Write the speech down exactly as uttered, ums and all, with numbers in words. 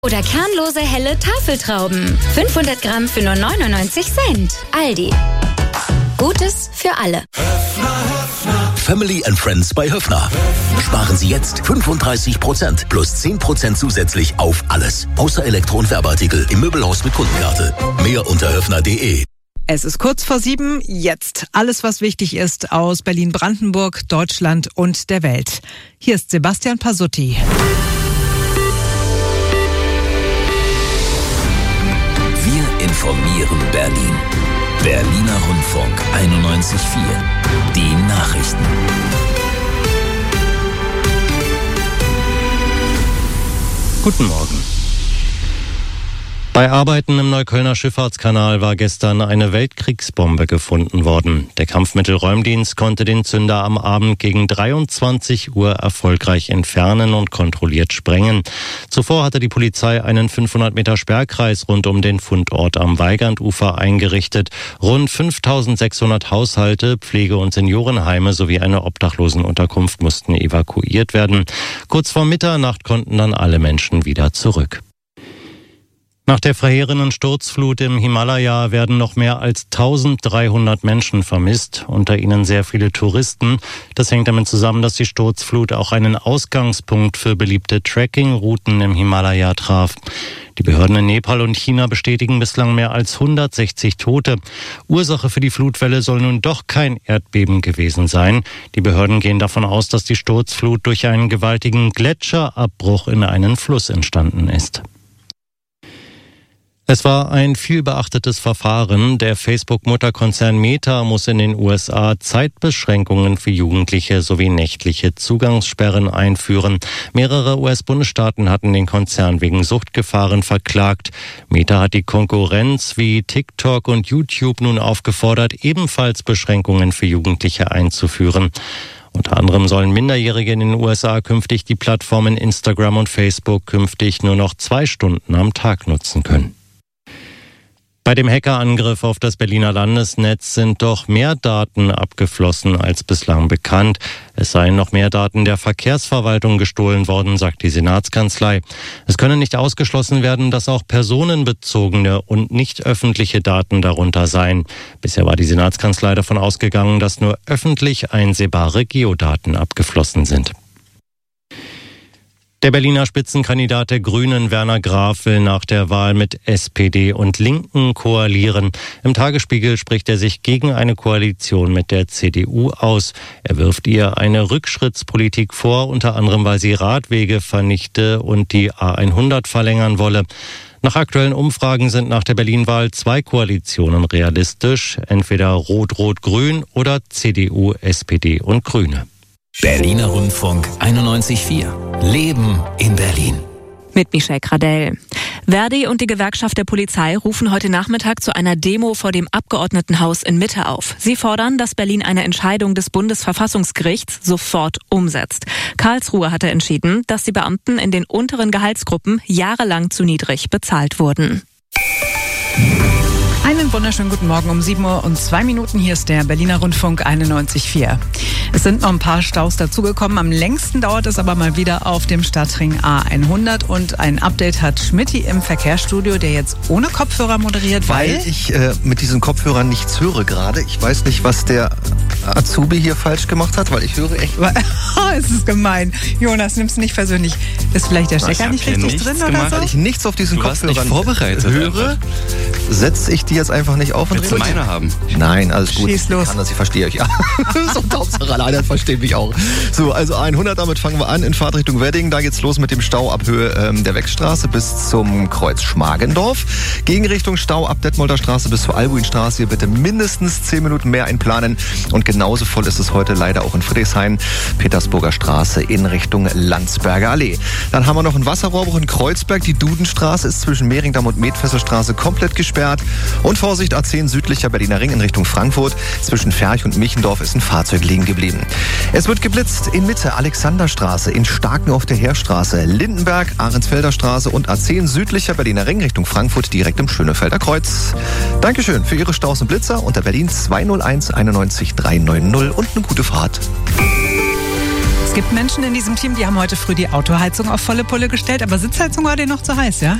Oder kernlose helle Tafeltrauben. fünfhundert Gramm für nur neunundneunzig Cent. Aldi. Gutes für alle. Family and Friends bei Höffner. Sparen Sie jetzt fünfunddreißig Prozent plus zehn Prozent zusätzlich auf alles. Außer Elektro- und Werbeartikel im Möbelhaus mit Kundenkarte. Mehr unter höffner punkt de. Es ist kurz vor sieben. Jetzt alles, was wichtig ist aus Berlin-Brandenburg, Deutschland und der Welt. Hier ist Sebastian Pasutti. Wir informieren Berlin. Berliner Rundfunk einundneunzig Komma vier. Die Nachrichten. Guten Morgen. Bei Arbeiten im Neuköllner Schifffahrtskanal war gestern eine Weltkriegsbombe gefunden worden. Der Kampfmittelräumdienst konnte den Zünder am Abend gegen dreiundzwanzig Uhr erfolgreich entfernen und kontrolliert sprengen. Zuvor hatte die Polizei einen fünfhundert Meter Sperrkreis rund um den Fundort am Weigandufer eingerichtet. Rund fünftausendsechshundert Haushalte, Pflege- und Seniorenheime sowie eine Obdachlosenunterkunft mussten evakuiert werden. Kurz vor Mitternacht konnten dann alle Menschen wieder zurück. Nach der verheerenden Sturzflut im Himalaya werden noch mehr als eintausenddreihundert Menschen vermisst, unter ihnen sehr viele Touristen. Das hängt damit zusammen, dass die Sturzflut auch einen Ausgangspunkt für beliebte Trekkingrouten im Himalaya traf. Die Behörden in Nepal und China bestätigen bislang mehr als hundertsechzig Tote. Ursache für die Flutwelle soll nun doch kein Erdbeben gewesen sein. Die Behörden gehen davon aus, dass die Sturzflut durch einen gewaltigen Gletscherabbruch in einen Fluss entstanden ist. Es war ein vielbeachtetes Verfahren. Der Facebook-Mutterkonzern Meta muss in den U S A Zeitbeschränkungen für Jugendliche sowie nächtliche Zugangssperren einführen. Mehrere U S-Bundesstaaten hatten den Konzern wegen Suchtgefahren verklagt. Meta hat die Konkurrenz wie TikTok und YouTube nun aufgefordert, ebenfalls Beschränkungen für Jugendliche einzuführen. Unter anderem sollen Minderjährige in den U S A künftig die Plattformen Instagram und Facebook künftig nur noch zwei Stunden am Tag nutzen können. Bei dem Hackerangriff auf das Berliner Landesnetz sind doch mehr Daten abgeflossen als bislang bekannt. Es seien noch mehr Daten der Verkehrsverwaltung gestohlen worden, sagt die Senatskanzlei. Es könne nicht ausgeschlossen werden, dass auch personenbezogene und nicht öffentliche Daten darunter seien. Bisher war die Senatskanzlei davon ausgegangen, dass nur öffentlich einsehbare Geodaten abgeflossen sind. Der Berliner Spitzenkandidat der Grünen, Werner Graf, will nach der Wahl mit S P D und Linken koalieren. Im Tagesspiegel spricht er sich gegen eine Koalition mit der C D U aus. Er wirft ihr eine Rückschrittspolitik vor, unter anderem weil sie Radwege vernichte und die A hundert verlängern wolle. Nach aktuellen Umfragen sind nach der Berlin-Wahl zwei Koalitionen realistisch, entweder Rot-Rot-Grün oder C D U, S P D und Grüne. Berliner Rundfunk einundneunzig Komma vier. Leben in Berlin. Mit Michelle Gradell. Verdi und die Gewerkschaft der Polizei rufen heute Nachmittag zu einer Demo vor dem Abgeordnetenhaus in Mitte auf. Sie fordern, dass Berlin eine Entscheidung des Bundesverfassungsgerichts sofort umsetzt. Karlsruhe hatte entschieden, dass die Beamten in den unteren Gehaltsgruppen jahrelang zu niedrig bezahlt wurden. Einen wunderschönen guten Morgen um sieben Uhr und zwei Minuten. Hier ist der Berliner Rundfunk einundneunzig Komma vier. Es sind noch ein paar Staus dazugekommen. Am längsten dauert es aber mal wieder auf dem Stadtring A hundert. Und ein Update hat Schmitty im Verkehrsstudio, der jetzt ohne Kopfhörer moderiert. Weil, weil ich äh, mit diesen Kopfhörern nichts höre gerade. Ich weiß nicht, was der Azubi hier falsch gemacht hat, weil ich höre echt... Es ist gemein. Jonas, nimm's nicht persönlich. Ist vielleicht der Stecker nicht richtig drin oder so? Weil ich nichts auf diesen du Kopfhörern vorbereitet höre, setze ich die jetzt einfach nicht auf. Willst du meine haben? Nein, alles gut. Schieß los. Ich kann das, ich verstehe euch. Ja. So, Hauptsache alleine versteht mich auch. So, also A hundert, damit fangen wir an in Fahrtrichtung Wedding. Da geht's los mit dem Stau ab Höhe ähm, der Wechstraße bis zum Kreuz Schmargendorf. Gegenrichtung Stau ab Detmolder Straße bis zur Albuinstraße. Hier bitte mindestens zehn Minuten mehr einplanen. Und genauso voll ist es heute leider auch in Friedrichshain, Petersburger Straße in Richtung Landsberger Allee. Dann haben wir noch einen Wasserrohrbruch in Kreuzberg. Die Dudenstraße ist zwischen Mehringdamm und Medfesserstraße komplett gesperrt. Und Vorsicht, A zehn südlicher Berliner Ring in Richtung Frankfurt. Zwischen Ferch und Michendorf ist ein Fahrzeug liegen geblieben. Es wird geblitzt in Mitte, Alexanderstraße, in Starken auf der Heerstraße, Lindenberg, Ahrensfelder Straße und A zehn südlicher Berliner Ring Richtung Frankfurt direkt im Schönefelder Kreuz. Dankeschön für Ihre Staus und Blitzer unter Berlin zwei null eins einundneunzig drei neun null und eine gute Fahrt. Es gibt Menschen in diesem Team, die haben heute früh die Autoheizung auf volle Pulle gestellt, aber Sitzheizung war denen noch zu heiß, ja?